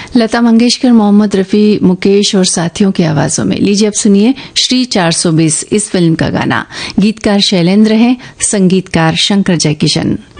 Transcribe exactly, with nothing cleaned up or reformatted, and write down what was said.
लता मंगेशकर, मोहम्मद रफी, मुकेश और साथियों की आवाजों में लीजिए अब सुनिए श्री चार सौ बीस इस फिल्म का गाना। गीतकार शैलेंद्र हैं, संगीतकार शंकर जयकिशन।